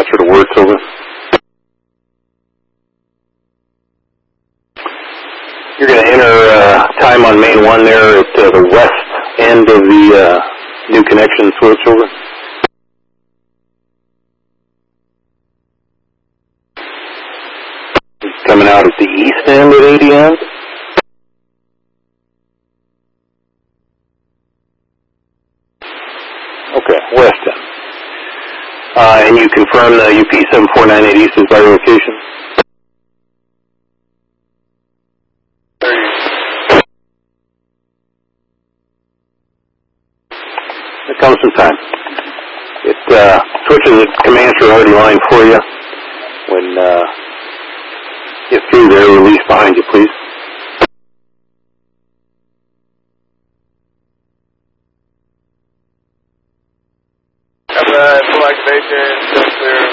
transfer to Wirtz, over. You're going to enter time on main 1 there at the west end of the new connection switch, over. Coming out at the east end at ADM. Okay, west end. And you confirm the UP7498 East is by location? It comes some time. It switches the command priority line for you. When get through there, release behind you, please. Full activation, still clear.